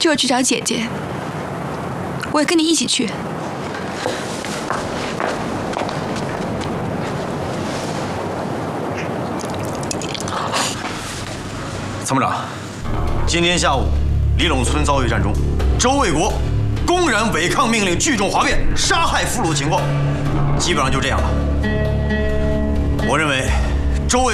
就是去找姐姐，我也跟你一起去。 参谋长，今天下午李陇村遭遇战中，周卫国公然违抗命令，聚众哗变，杀害俘虏的情况，基本上就这样了。我认为